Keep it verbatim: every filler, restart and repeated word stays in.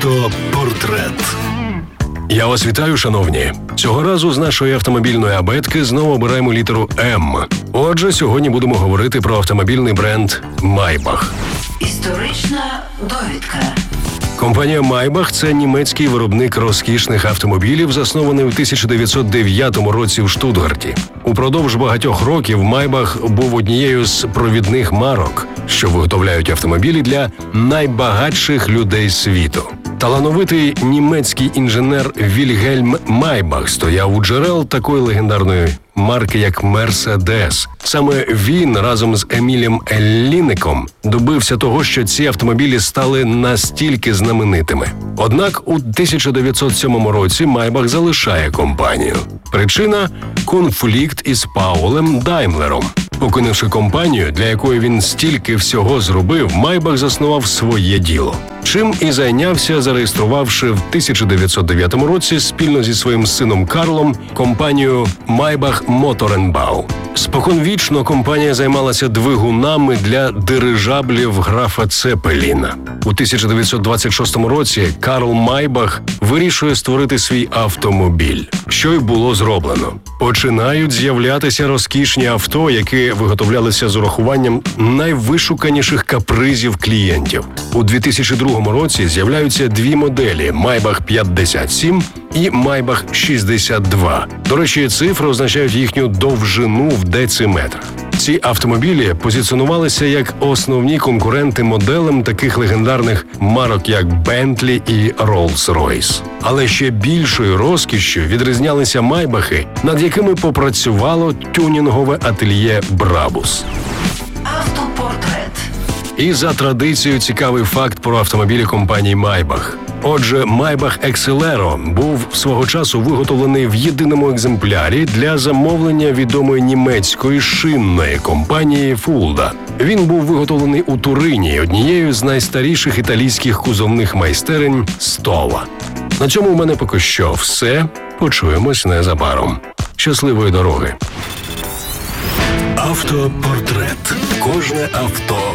Автопортрет. Я вас вітаю, шановні. Цього разу з нашої автомобільної абетки знову обираємо літеру М. Отже, сьогодні будемо говорити про автомобільний бренд Maybach. Історична довідка. Компанія Maybach – це німецький виробник розкішних автомобілів, заснований у тисяча дев'ятсот дев'ятому році в Штутгарті. Упродовж багатьох років Maybach був однією з провідних марок, що виготовляють автомобілі для найбагатших людей світу. Талановитий німецький інженер Вільгельм Майбах стояв у джерел такої легендарної марки, як Мерседес. Саме він разом з Емілем Еллінеком добився того, що ці автомобілі стали настільки знаменитими. Однак у тисяча дев'ятсот сьомому році Майбах залишає компанію. Причина – конфлікт із Паулем Даймлером. Покинувши компанію, для якої він стільки всього зробив, Майбах заснував своє діло. Чим і зайнявся, зареєструвавши в тисяча дев'ятсот дев'ятому році спільно зі своїм сином Карлом компанію Maybach Motorenbau. Споконвічно компанія займалася двигунами для дирижаблів графа Цепеліна. У тисяча дев'ятсот двадцять шостому році Карл Майбах вирішує створити свій автомобіль, що й було зроблено. Починають з'являтися розкішні авто, які виготовлялися з урахуванням найвишуканіших капризів клієнтів. У дві тисячі другому році з'являються дві моделі – Maybach п'ятдесят сім і Maybach шістдесят два. До речі, цифри означають їхню довжину в дециметрах. Ці автомобілі позиціонувалися як основні конкуренти моделям таких легендарних марок, як Bentley і Rolls-Royce. Але ще більшою розкішшю відрізнялися Майбахи, над якими попрацювало тюнінгове ательє Brabus. Автопортрет. І за традицією цікавий факт про автомобілі компанії Maybach. Отже, Maybach Exelero був свого часу виготовлений в єдиному екземплярі для замовлення відомої німецької шинної компанії Fulda. Він був виготовлений у Турині, однією з найстаріших італійських кузовних майстерень Stowa. На цьому у мене поки що все. Почуємось незабаром. Щасливої дороги! Автопортрет. Кожне авто